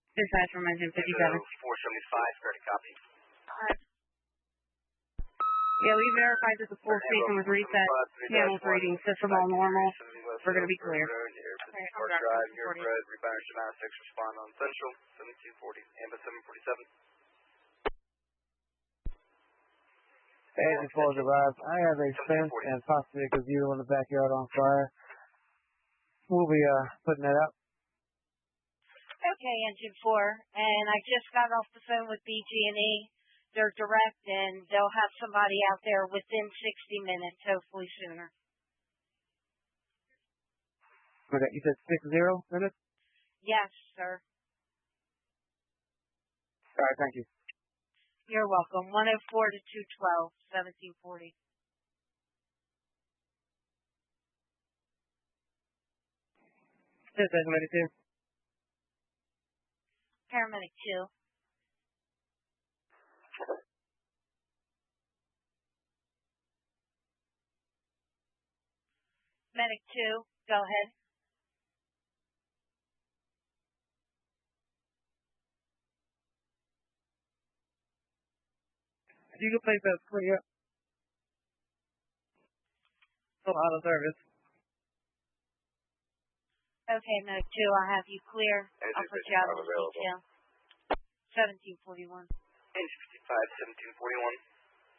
Dispatch from engine 57. 475, credit copy. Yeah, we verified that the full station was reset. Panels reading, system all normal. We're going to be clear. Park Drive, here, Fred, rebound gymnastics, respond on Central, 7240, AMBA 747. Agent 4 arrived. I have a fence and possibly a gazebo in the backyard on fire. We'll be putting that out. Okay, Engine 4, and I just got off the phone with BG&E. They're direct, and they'll have somebody out there within 60 minutes, hopefully sooner. Okay, you said 60 minutes? Yes, sir. All right, thank you. You're welcome. 104 to 212, 1740. Paramedic 2. Paramedic 2. Medic 2, go ahead. You can place that clear. Still out of service. Okay, Medic 2, I'll have you clear. I'll put you out on detail. 1741. Engine 55, 1741.